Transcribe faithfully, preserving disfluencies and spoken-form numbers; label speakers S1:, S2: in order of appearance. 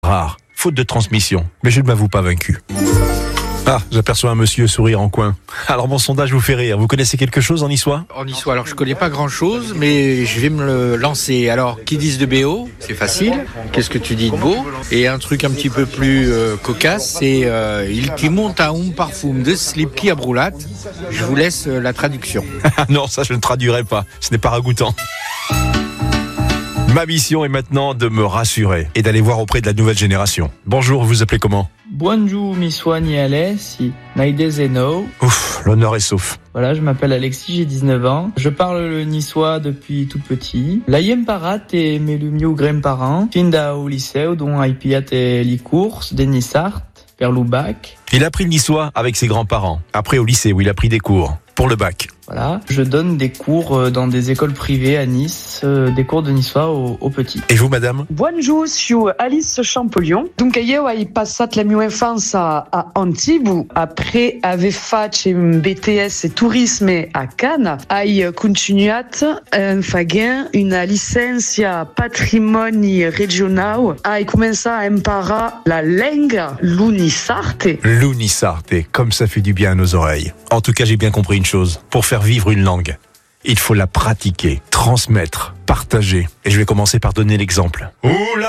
S1: rare, faute de transmission. Mais je ne m'avoue pas vaincu. Ah, j'aperçois un monsieur sourire en coin. Alors mon sondage vous fait rire. Vous connaissez quelque chose en niçois ?
S2: En niçois, alors je connais pas grand chose, mais je vais me le lancer. Alors, qui disent de B O, c'est facile. Qu'est-ce que tu dis de beau ? Et un truc un petit peu plus euh, cocasse, c'est euh, il qui monte à un parfum de slip qui a brûlat. Je vous laisse euh, la traduction.
S1: Non, ça je ne traduirai pas. Ce n'est pas ragoûtant. Ma mission est maintenant de me rassurer et d'aller voir auprès de la nouvelle génération. Bonjour, vous vous appelez comment ?
S3: Bonjour, miswa ni alessi, naide zeno.
S1: Ouf, l'honneur est sauf.
S3: Voilà, je m'appelle Alexis, j'ai dix-neuf ans. Je parle le niçois depuis tout petit. La yem parat et melumio grandparents. Finda au lycée, dont aipiat et les courses, des nissart, vers Loubac.
S1: Il a appris le niçois avec ses grands-parents. Après au lycée où il a pris des cours pour le bac.
S3: Voilà, je donne des cours dans des écoles privées à Nice, euh, des cours de niçois aux, aux petits.
S1: Et vous, madame ?
S4: Bonjour, je suis Alice Champollion. Donc, hier, j'ai passé la mi enfance à, à Antibes. Après, j'ai fait un B T S tourisme à Cannes. J'ai continué à faire une licence patrimoine régional. J'ai commencé à imparler la langue l'unisarte.
S1: L'unisarte, comme ça fait du bien à nos oreilles. En tout cas, j'ai bien compris une chose. Pour faire vivre une langue, il faut la pratiquer, transmettre, partager. Et je vais commencer par donner l'exemple. Oula